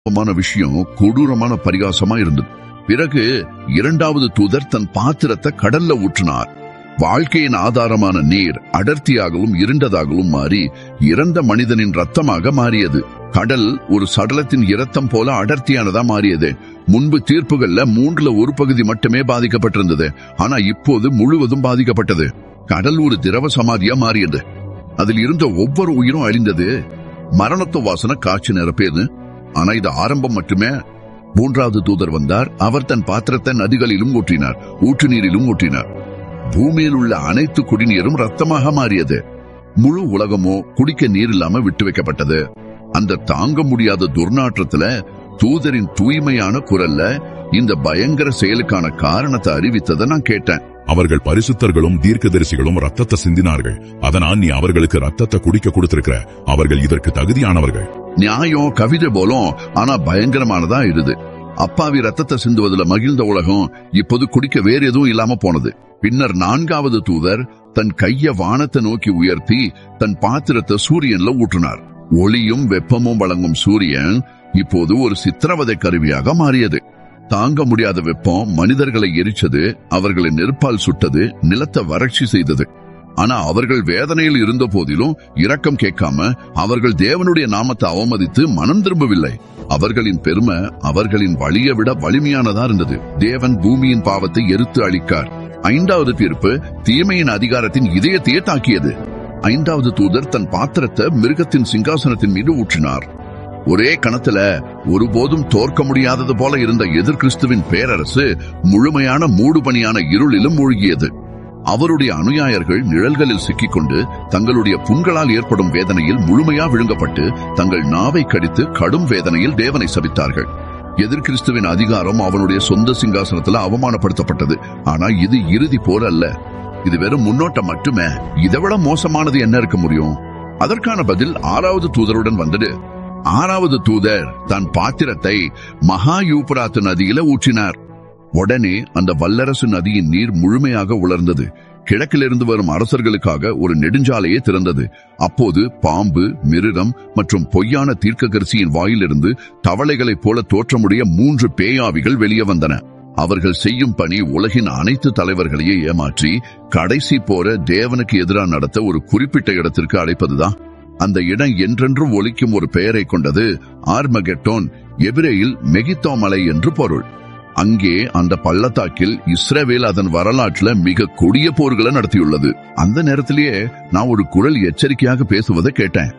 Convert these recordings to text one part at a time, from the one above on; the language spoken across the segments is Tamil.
விஷயம் கொடூரமான பரிகாசமா இருந்தது. பிறகு இரண்டாவது தூதர் தன் பாத்திரத்தை கடல்ல ஊற்றினார். வாழ்க்கையின் ஆதாரமான நீர் அடர்த்தியாகவும் இருண்டதாகவும் மாறி இறந்த மனிதனின் ரத்தமாக மாறியது. கடல் ஒரு சடலத்தின் இரத்தம் போல அடர்த்தியானதா மாறியது. முன்பு தீர்ப்புகள்ல 1/3 மட்டுமே பாதிக்கப்பட்டிருந்தது. ஆனா இப்போது முழுவதும் பாதிக்கப்பட்டது. கடல் ஒரு திரவ சமாதியா மாறியது. அதில் இருந்த ஒவ்வொரு உயிரும் அழிந்தது. மரணத்து வாசனை காட்சி நிரப்பியது. ஆனா இது ஆரம்பம் மட்டுமே. மூன்றாவது தூதர் வந்தார். அவர் தன் பாத்திரத்தை நதிகளிலும் ஊற்றினார், ஊற்று நீரிலும் ஊற்றினார். பூமியில் உள்ள அனைத்து குடிநீரும் ரத்தமாக மாறியது. முழு உலகமோ குடிக்க நீர் இல்லாம விட்டு வைக்கப்பட்டது. அந்த தாங்க முடியாத துர்நாற்றத்துல தூதரின் தூய்மையான குரல்ல இந்த பயங்கர செயலுக்கான காரணத்தை அறிவித்ததை நான் கேட்டேன். அவர்கள் பரிசுத்தர்களும் தீர்க்கதரிசிகளும் ரத்தத்தை சிந்தினார்கள். அதனால் நீ அவர்களுக்கு ரத்தத்தை குடிக்க கொடுத்திருக்கிற. அவர்கள் இதற்கு தகுதியானவர்கள். நியாயம் கவிதை போலும், ஆனா பயங்கரமானதா இருது. அப்பாவி ரத்தத்தை சிந்துவதில் மகிழ்ந்த உலகம் இப்போது குடிக்க வேற எதுவும் இல்லாம போனது. பின்னர் நான்காவது தூதர் தன் கைய வானத்தை நோக்கி உயர்த்தி தன் பாத்திரத்தை சூரியன்ல ஊற்றினார். ஒளியும் வெப்பமும் வழங்கும் சூரியன் இப்போது ஒரு சித்திரவதை கருவியாக மாறியது. தாங்க முடியாத வெப்பம் மனிதர்களை எரிச்சது, அவர்களை நெருப்பால் சுட்டது, நிலத்தை வறட்சி செய்தது. ஆனா அவர்கள் வேதனையில் இருந்த போதிலும் இரக்கம் கேட்காம அவர்கள் தேவனுடைய நாமத்தை அவமதித்து மனம் திரும்பவில்லை. அவர்களின் பெருமை அவர்களின் வழியை விட வலிமையானதா இருந்தது. தேவன் பூமியின் பாவத்தை எரித்து அழிக்கார். ஐந்தாவது தீர்ப்பு தீமையின் அதிகாரத்தின் இதயத்தையே தாக்கியது. ஐந்தாவது தூதர் தன் பாத்திரத்தை மிருகத்தின் சிங்காசனத்தின் மீது ஊற்றினார். ஒரே கணத்துல ஒருபோதும் தோற்க முடியாதது போல இருந்த எதிர் கிறிஸ்துவின் பேரரசு முழுமையான மூடுபனியான இருளிலும் மூழ்கியது. அவருடைய அனுயாயர்கள் நிழல்களில் சிக்கிக்கொண்டு தங்களுடைய புண்களால் ஏற்படும் வேதனையில் முழுமையா விழுங்கப்பட்டு தங்கள் நாவை கடித்து கடும் வேதனையில் தேவனை சபித்தார்கள். எதிர் கிறிஸ்துவின் அதிகாரம் அவனுடைய சொந்த சிங்காசனத்துல அவமானப்படுத்தப்பட்டது. ஆனா இது இறுதி போர் அல்ல. இது வெறும் முன்னோட்டம் மட்டுமே. இதைவிட மோசமானது என்ன இருக்க முடியும்? அதற்கான பதில் ஆறாவது தூதருடன் வந்தது. ஆறாவது தூதர் தன் பாத்திரத்தை மகா யூப்ராத்து நதியில ஊற்றினார். உடனே அந்த வல்லரசு நதியின் நீர் முழுமையாக உலர்ந்தது. கிழக்கிலிருந்து வரும் அரசர்களுக்காக ஒரு நெடுஞ்சாலையே திறந்தது. அப்போது பாம்பு, மிருகம் மற்றும் பொய்யான தீர்க்கதரிசியின் வாயிலிருந்து தவளைகளைப் போல தோற்றமுடைய 3 பேயாவிகள் வெளியே வந்தன. அவர்கள் செய்யும் பணி உலகின் அனைத்து தலைவர்களையே ஏமாற்றி கடைசி போர தேவனுக்கு எதிராக நடத்த ஒரு குறிப்பிட்ட இடத்திற்கு அழைப்பதுதான். அந்த இடம் என்றென்றும் ஒலிக்கும் ஒரு பெயரை கொண்டது, ஆர்மகெட்டோன். எபிரேயில் மெகித்தோ மலை என்று பொருள். அங்கே அந்த பள்ளத்தாக்கில் இஸ்ரவேல் அதன் வரலாற்றுல மிக கொடிய போர்களை நடத்தியுள்ளது. அந்த நேரத்திலேயே நான் ஒரு குரல் எச்சரிக்கையாக பேசுவதை கேட்டேன்.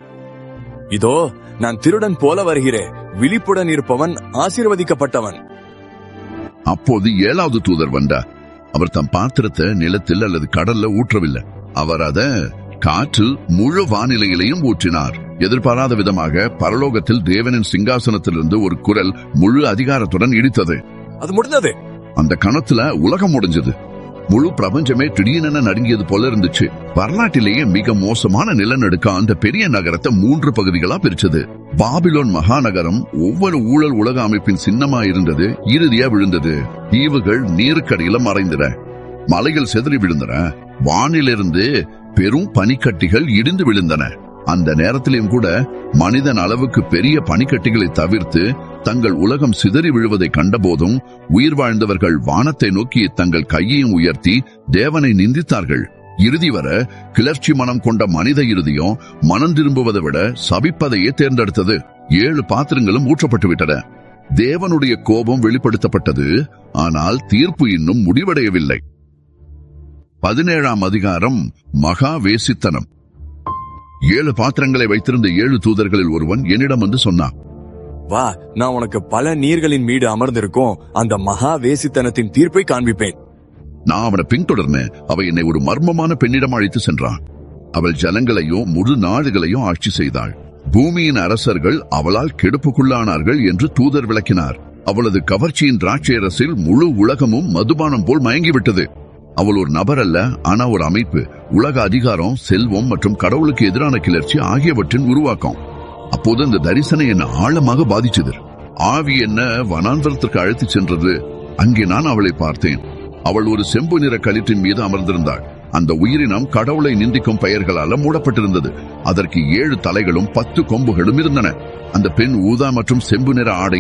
இதோ நான் திருடன் போல வருகிறேன், விழிப்புடன் இருப்பவன் ஆசீர்வதிக்கப்பட்டவன். அப்போது ஏழாவது தூதர் வந்தார். அவர் தம் பாத்திரத்தை நிலத்தில் அல்லது கடல்ல ஊற்றவில்லை. அவர் அத காற்றில் முழு வானிலையிலையும் ஊற்றினார். எதிர்பாராத விதமாக பரலோகத்தில் தேவனின் சிங்காசனத்திலிருந்து ஒரு குரல் முழு அதிகாரத்துடன் இடித்தது. அது முடிந்தது. அந்த கணத்துல உலகம் முடிஞ்சது. முழு பிரபஞ்சமே திடீரென நடுங்கியது போல இருந்துச்சு. வரலாற்றிலேயே மிக மோசமான நிலநடுக்க அந்த பெரிய நகரத்தை 3 பகுதிகளா பிரிச்சது. பாபிலோன் மகாநகரம் ஒவ்வொரு ஊழல் உலக அமைப்பின் சின்னமா இருந்தது. இறுதியா விழுந்தது. தீவுகள் நீருக்கடியில மறைந்தன. மலைகள் செதறி விழுந்தன. வானிலிருந்து பெரும் பனிக்கட்டிகள் இடிந்து விழுந்தன. அந்த நேரத்திலும் கூட மனிதன் அளவுக்கு பெரிய பனிக்கட்டிகளை தவிர்த்து தங்கள் உலகம் சிதறி விழுவதை கண்டபோதும் உயிர் வாழ்ந்தவர்கள் வானத்தை நோக்கி தங்கள் கையையும் உயர்த்தி தேவனை நிந்தித்தார்கள். இறுதி வர கிளர்ச்சி மனம் கொண்ட மனித இறுதியும் மனம் திரும்புவதை விட சபிப்பதையே தேர்ந்தெடுத்தது. 7 பாத்திரங்களும் ஊற்றப்பட்டு விட்டன. தேவனுடைய கோபம் வெளிப்படுத்தப்பட்டது. ஆனால் தீர்ப்பு இன்னும் முடிவடையவில்லை. 17ஆம் அதிகாரம் மகா வேசித்தனம். 7 பாத்திரங்களை வைத்திருந்த 7 தூதர்களில் ஒருவன் என்னிடம் வந்து சொன்னான், வா, நான் உனக்கு பல நீர்களின் மீது அமர்ந்திருக்கும் அந்த மகா வேசித்தனத்தின் தீர்ப்பை காண்பிப்பேன். நான் அவனை பின்தொடர்ந்தேன். அவன் என்னை ஒரு மர்மமான பெண்ணிடம் அழைத்து சென்றான். அவள் ஜனங்களையும் முழு நாடுகளையும் ஆட்சி செய்தாள். பூமியின் அரசர்கள் அவளால் கெடுப்புக்குள்ளானார்கள் என்று தூதர் விளக்கினார். அவளது கவர்ச்சியின் திராட்சையரசில் முழு உலகமும் மதுபானம் போல் மயங்கிவிட்டது. அவள் ஒரு நபர் அல்ல, ஆனா ஒரு அமைப்பு. உலக அதிகாரம், செல்வம் மற்றும் கடவுளுக்கு எதிரான கிளர்ச்சி ஆகியவற்றின் உருவாக்கம். அப்போது இந்த தரிசனம் என்ன ஆழமாக பாதிச்சது. ஆவி என்ன வனாந்தரத்திற்கு அழைத்து சென்றது. அங்கே நான் அவளை பார்த்தேன். அவள் ஒரு செம்பு நிற களிற்றின் மீது அமர்ந்திருந்தாள். அந்த உயிரினம் கடவுளை நிந்திக்கும் பெயர்களால மூடப்பட்டிருந்தது. அதற்கு 7 தலைகளும் 10 கொம்புகளும் இருந்தன. அந்த பெண் ஊதா மற்றும் செம்பு நிற ஆடை